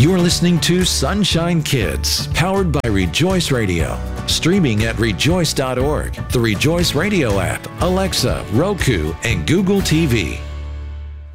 You're listening to Sunshine Kids, powered by Rejoice Radio. Streaming at rejoice.org, the Rejoice Radio app, Alexa, Roku, and Google TV.